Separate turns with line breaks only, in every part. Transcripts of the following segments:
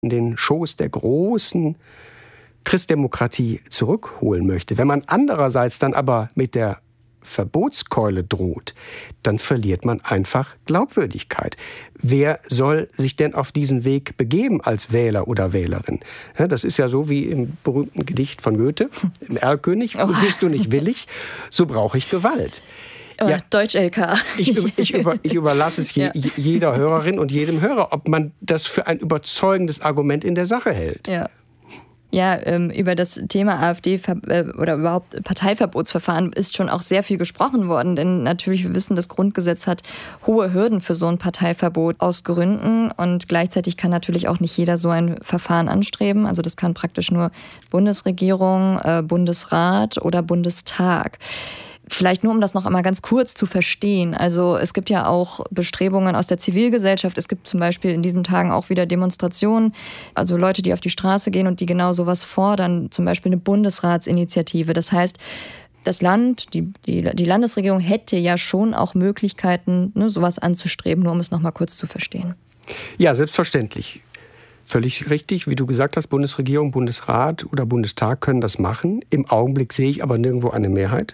in den Schoß der großen Christdemokratie zurückholen möchte, wenn man andererseits dann aber mit der Verbotskeule droht, dann verliert man einfach Glaubwürdigkeit. Wer soll sich denn auf diesen Weg begeben als Wähler oder Wählerin? Ja, das ist ja so wie im berühmten Gedicht von Goethe, im Erlkönig, bist du nicht willig, so brauche ich Gewalt.
Ja, Deutsch-LK.
Ich überlasse es jeder Hörerin und jedem Hörer, ob man das für ein überzeugendes Argument in der Sache hält.
Ja, über das Thema AfD oder überhaupt Parteiverbotsverfahren ist schon auch sehr viel gesprochen worden. Denn natürlich, wir wissen, das Grundgesetz hat hohe Hürden für so ein Parteiverbot aus Gründen. Und gleichzeitig kann natürlich auch nicht jeder so ein Verfahren anstreben. Also das kann praktisch nur Bundesregierung, Bundesrat oder Bundestag. Vielleicht nur, um das noch einmal ganz kurz zu verstehen. Also es gibt ja auch Bestrebungen aus der Zivilgesellschaft. Es gibt zum Beispiel in diesen Tagen auch wieder Demonstrationen, also Leute, die auf die Straße gehen und die genau sowas fordern. Zum Beispiel eine Bundesratsinitiative. Das heißt, das Land, die Landesregierung hätte ja schon auch Möglichkeiten, sowas anzustreben, nur um es noch mal kurz zu verstehen.
Ja, selbstverständlich. Völlig richtig, wie du gesagt hast, Bundesregierung, Bundesrat oder Bundestag können das machen. Im Augenblick sehe ich aber nirgendwo eine Mehrheit.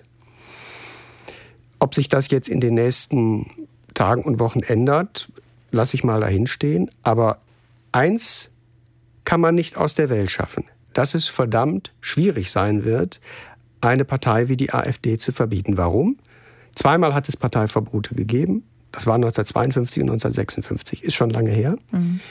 Ob sich das jetzt in den nächsten Tagen und Wochen ändert, lasse ich mal dahinstehen. Aber eins kann man nicht aus der Welt schaffen, dass es verdammt schwierig sein wird, eine Partei wie die AfD zu verbieten. Warum? Zweimal hat es Parteiverbote gegeben. Das war 1952 und 1956. Ist schon lange her.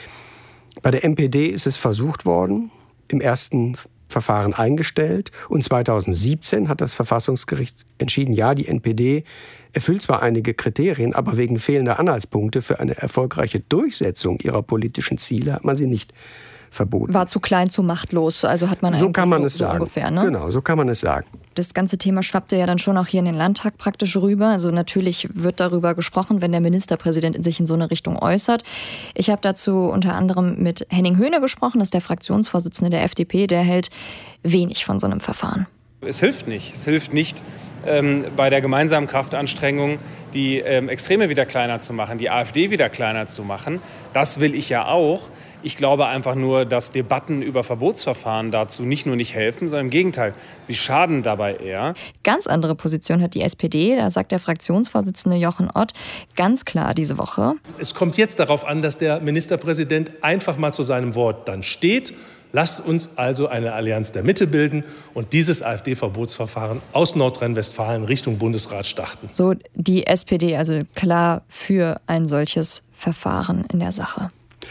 Bei der NPD ist es versucht worden, im ersten Verfahren eingestellt. Und 2017 hat das Verfassungsgericht entschieden, ja, die NPD erfüllt zwar einige Kriterien, aber wegen fehlender Anhaltspunkte für eine erfolgreiche Durchsetzung ihrer politischen Ziele hat man sie nicht verboten.
War zu klein, zu machtlos, also hat man
so kann man es
so
sagen.
Ungefähr, ne?
Genau, so kann man es sagen.
Das ganze Thema schwappte ja dann schon auch hier in den Landtag praktisch rüber. Also natürlich wird darüber gesprochen, wenn der Ministerpräsident sich in so eine Richtung äußert. Ich habe dazu unter anderem mit Henning Höhne gesprochen, das ist der Fraktionsvorsitzende der FDP, der hält wenig von so einem Verfahren.
Es hilft nicht. Es hilft nicht, bei der gemeinsamen Kraftanstrengung die Extreme wieder kleiner zu machen, die AfD wieder kleiner zu machen. Das will ich ja auch. Ich glaube einfach nur, dass Debatten über Verbotsverfahren dazu nicht nur nicht helfen, sondern im Gegenteil, sie schaden dabei eher.
Ganz andere Position hat die SPD, da sagt der Fraktionsvorsitzende Jochen Ott ganz klar diese Woche.
Es kommt jetzt darauf an, dass der Ministerpräsident einfach mal zu seinem Wort dann steht. Lasst uns also eine Allianz der Mitte bilden und dieses AfD-Verbotsverfahren aus Nordrhein-Westfalen Richtung Bundesrat starten.
So die SPD, also klar für ein solches Verfahren in der Sache.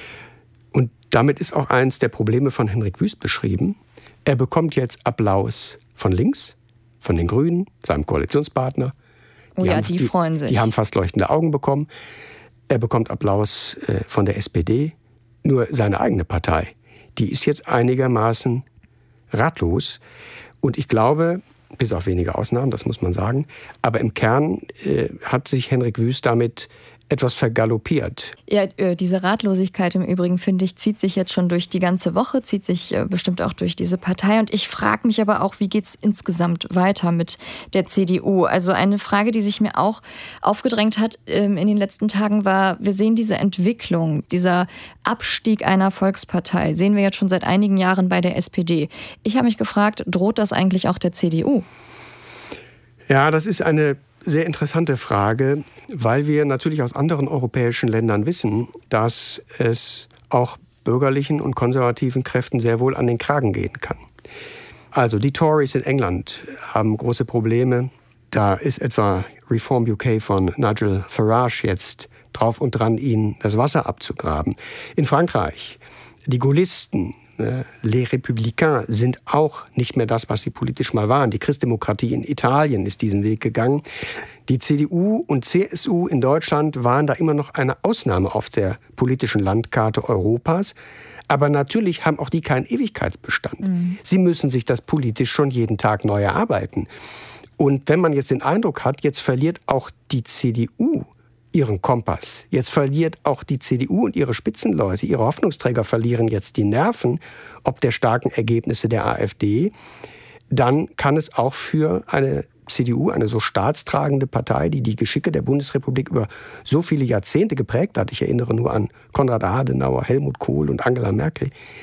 Und damit ist auch eins der Probleme von Henrik Wüst beschrieben. Er bekommt jetzt Applaus von links, von den Grünen, seinem Koalitionspartner.
Die freuen sich.
Die haben fast leuchtende Augen bekommen. Er bekommt Applaus von der SPD. Nur seine eigene Partei, die ist jetzt einigermaßen ratlos. Und ich glaube, bis auf wenige Ausnahmen, das muss man sagen, aber im Kern hat sich Henrik Wüst damit etwas vergaloppiert.
Ja, diese Ratlosigkeit im Übrigen, finde ich, zieht sich jetzt schon durch die ganze Woche, zieht sich bestimmt auch durch diese Partei. Und ich frage mich aber auch, wie geht es insgesamt weiter mit der CDU? Also eine Frage, die sich mir auch aufgedrängt hat in den letzten Tagen war, wir sehen diese Entwicklung, dieser Abstieg einer Volkspartei, sehen wir jetzt schon seit einigen Jahren bei der SPD. Ich habe mich gefragt, droht das eigentlich auch der CDU?
Ja, das ist eine sehr interessante Frage, weil wir natürlich aus anderen europäischen Ländern wissen, dass es auch bürgerlichen und konservativen Kräften sehr wohl an den Kragen gehen kann. Also die Tories in England haben große Probleme. Da ist etwa Reform UK von Nigel Farage jetzt drauf und dran, ihnen das Wasser abzugraben. In Frankreich, die Gaullisten, Les Républicains, sind auch nicht mehr das, was sie politisch mal waren. Die Christdemokratie in Italien ist diesen Weg gegangen. Die CDU und CSU in Deutschland waren da immer noch eine Ausnahme auf der politischen Landkarte Europas. Aber natürlich haben auch die keinen Ewigkeitsbestand. Sie müssen sich das politisch schon jeden Tag neu erarbeiten. Und wenn man jetzt den Eindruck hat, jetzt verliert auch die CDU ihren Kompass. Jetzt verliert auch die CDU und ihre Spitzenleute, ihre Hoffnungsträger verlieren jetzt die Nerven ob der starken Ergebnisse der AfD. Dann kann es auch für eine CDU, eine so staatstragende Partei, die die Geschicke der Bundesrepublik über so viele Jahrzehnte geprägt hat, ich erinnere nur an Konrad Adenauer, Helmut Kohl und Angela Merkel,